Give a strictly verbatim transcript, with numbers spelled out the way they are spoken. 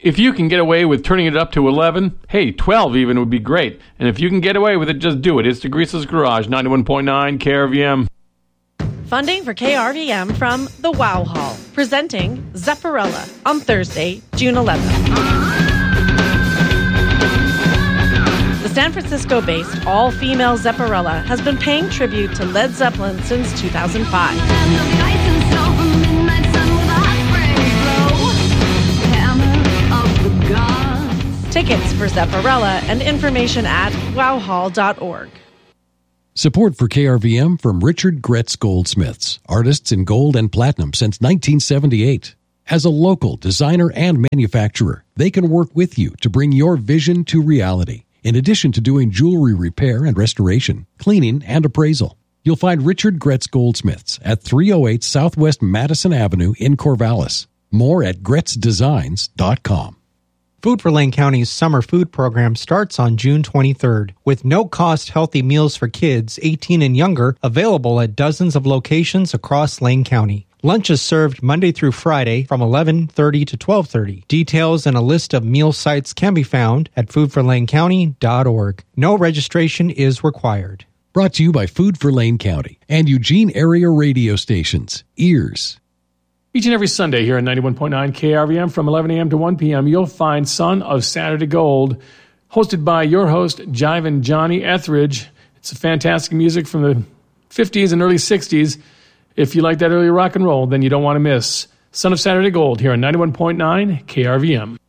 If you can get away with turning it up to eleven, hey, twelve even would be great. And if you can get away with it, just do it. It's DeGrisa's Garage, ninety-one point nine K R V M. Funding for K R V M from the Wow Hall, presenting Zepparella on Thursday, June eleventh. The San Francisco-based all-female Zepparella has been paying tribute to Led Zeppelin since two thousand five. Tickets for Zepparella and information at wow hall dot org. Support for K R V M from Richard Gretz Goldsmiths, artists in gold and platinum since nineteen seventy-eight. As a local designer and manufacturer, they can work with you to bring your vision to reality. In addition to doing jewelry repair and restoration, cleaning, and appraisal, you'll find Richard Gretz Goldsmiths at three oh eight Southwest Madison Avenue in Corvallis. More at gretz designs dot com. Food for Lane County's summer food program starts on June twenty-third, with no-cost healthy meals for kids eighteen and younger available at dozens of locations across Lane County. Lunch is served Monday through Friday from eleven thirty to twelve thirty. Details and a list of meal sites can be found at food for lane county dot org. No registration is required. Brought to you by Food for Lane County and Eugene area radio stations, Ears. Each and every Sunday here at ninety-one point nine K R V M from eleven a.m. to one p.m., you'll find Son of Saturday Gold, hosted by your host, Jivin Johnny Etheridge. It's a fantastic music from the fifties and early sixties. If you like that early rock and roll, then you don't want to miss Son of Saturday Gold here on ninety-one point nine K R V M.